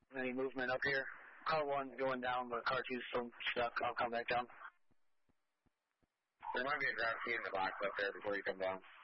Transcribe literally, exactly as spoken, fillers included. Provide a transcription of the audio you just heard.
Any movement up here? Car one's going down, but car two's still stuck. I'll come back down. There might be a grab key in the box up there before you come down.